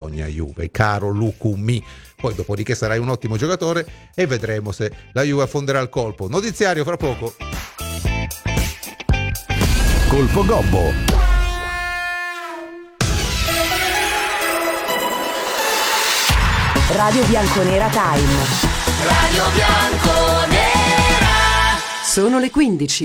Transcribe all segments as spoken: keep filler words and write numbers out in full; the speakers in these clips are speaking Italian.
Bologna Juve, caro Lucumi. Poi dopodiché sarai un ottimo giocatore e vedremo se la Juve affonderà il colpo. Notiziario fra poco. Colpo Gobbo. Radio Bianconera Time. Radio Bianconera. Sono le quindici.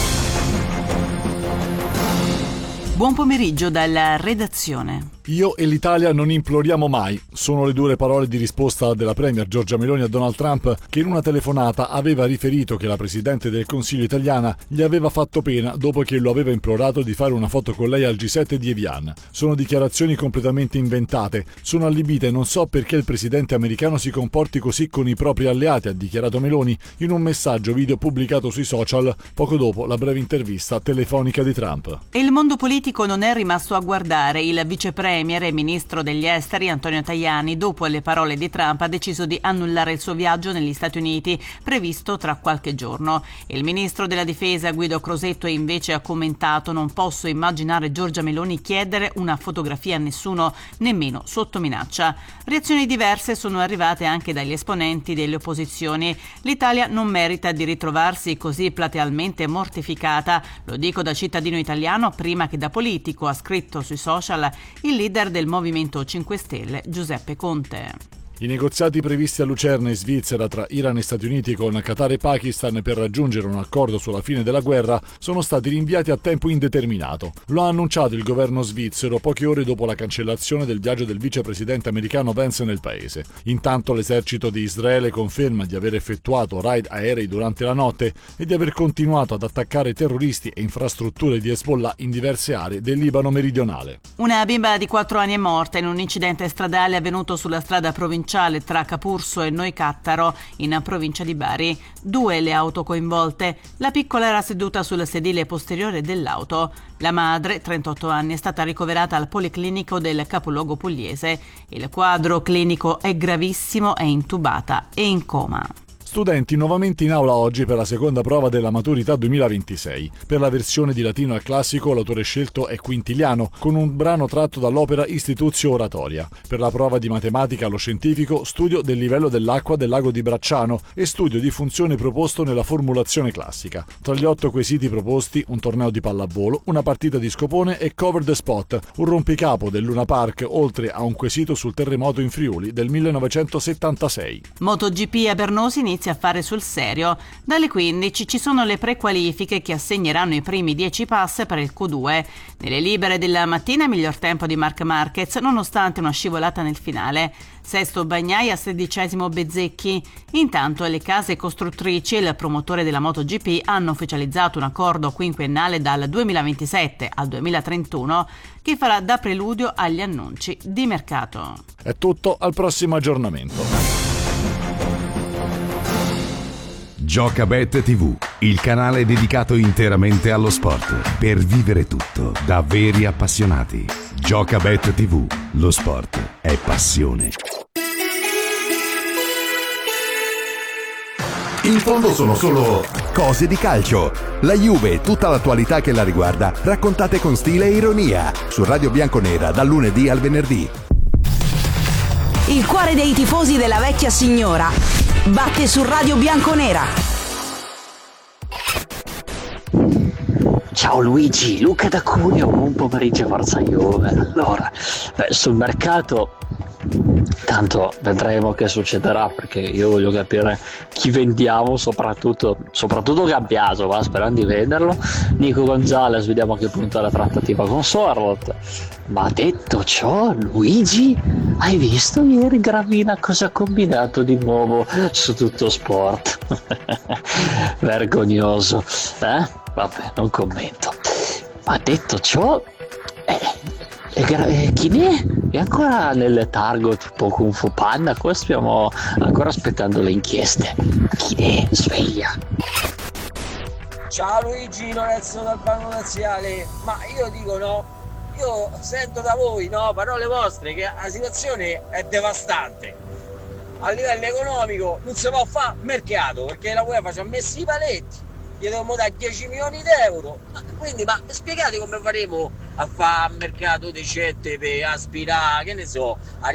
Buon pomeriggio dalla redazione. Io e l'Italia non imploriamo mai. Sono le dure parole di risposta della premier Giorgia Meloni a Donald Trump, che in una telefonata aveva riferito che la Presidente del Consiglio italiana gli aveva fatto pena dopo che lo aveva implorato di fare una foto con lei al G sette di Evian. Sono dichiarazioni completamente inventate. Sono allibita e non so perché il presidente americano si comporti così con i propri alleati, ha dichiarato Meloni in un messaggio video pubblicato sui social poco dopo la breve intervista telefonica di Trump. E il mondo politico non è rimasto a guardare. Il vicepremier e ministro degli esteri Antonio Tajani, dopo le parole di Trump, ha deciso di annullare il suo viaggio negli Stati Uniti previsto tra qualche giorno. Il ministro della difesa Guido Crosetto invece ha commentato: non posso immaginare Giorgia Meloni chiedere una fotografia a nessuno, nemmeno sotto minaccia. Reazioni diverse sono arrivate anche dagli esponenti delle opposizioni. L'Italia non merita di ritrovarsi così platealmente mortificata, lo dico da cittadino italiano prima che da politico, ha scritto sui social il leader del Movimento cinque Stelle Giuseppe Conte. I negoziati previsti a Lucerna in Svizzera tra Iran e Stati Uniti con Qatar e Pakistan per raggiungere un accordo sulla fine della guerra sono stati rinviati a tempo indeterminato. Lo ha annunciato il governo svizzero poche ore dopo la cancellazione del viaggio del vicepresidente americano Pence nel paese. Intanto l'esercito di Israele conferma di aver effettuato raid aerei durante la notte e di aver continuato ad attaccare terroristi e infrastrutture di Hezbollah in diverse aree del Libano meridionale. Una bimba di quattro anni è morta in un incidente stradale avvenuto sulla strada provinciale tra Capurso e Noicattaro in provincia di Bari. Due le auto coinvolte. La piccola era seduta sul sedile posteriore dell'auto. La madre, trentotto anni, è stata ricoverata al policlinico del capoluogo pugliese. Il quadro clinico è gravissimo, è intubata e in coma. Studenti nuovamente in aula oggi per la seconda prova della maturità duemilaventisei. Per la versione di latino al classico l'autore scelto è Quintiliano, con un brano tratto dall'opera Istitutio Oratoria. Per la prova di matematica allo scientifico, studio del livello dell'acqua del lago di Bracciano e studio di funzione proposto nella formulazione classica. Tra gli otto quesiti proposti, un torneo di pallavolo, una partita di scopone e Cover the Spot, un rompicapo del Luna Park, oltre a un quesito sul terremoto in Friuli del millenovecentosettantasei. MotoGP a Bernosi inizia a fare sul serio. Dalle quindici ci sono le prequalifiche che assegneranno i primi dieci pass per il Q due. Nelle libere della mattina miglior tempo di Marc Marquez nonostante una scivolata nel finale. Sesto Bagnaia, sedicesimo Bezzecchi. Intanto le case costruttrici e il promotore della MotoGP hanno ufficializzato un accordo quinquennale dal duemilaventisette al duemilatrentuno che farà da preludio agli annunci di mercato. È tutto, al prossimo aggiornamento. Giocabet tivù, il canale dedicato interamente allo sport, per vivere tutto da veri appassionati. Giocabet tivù, lo sport è passione. In fondo sono solo cose di calcio. La Juve e tutta l'attualità che la riguarda, raccontate con stile e ironia, su Radio Bianconera dal lunedì al venerdì. Il cuore dei tifosi della vecchia signora batte su Radio Bianconera. Ciao Luigi, Luca da Cuneo, buon pomeriggio, forza Juve. Allora, beh, sul mercato tanto vedremo che succederà, perché io voglio capire chi vendiamo, soprattutto soprattutto Gabbiaso, va, sperando di venderlo. Nico Gonzalez, vediamo a che punto è la trattativa con Sorlot. Ma detto ciò, Luigi, hai visto ieri Gravina cosa ha combinato di nuovo su Tutto Sport? Vergognoso, eh? Vabbè, non commento. Ma detto ciò, eh, eh, chi ne è? È ancora nel letargo tipo Kung Fu Panda? Qua stiamo ancora aspettando le inchieste. Chi ne è? Sveglia. Ciao Luigi, Lorenzo dal Banco Naziale. Ma io dico no, io sento da voi, no, parole vostre, che la situazione è devastante. A livello economico non si può fare mercato, perché la UEFA ci ha messo i paletti. Gli dobbiamo dare dieci milioni di euro, ma quindi ma spiegate come faremo a fare un mercato decente per aspirare, che ne so, a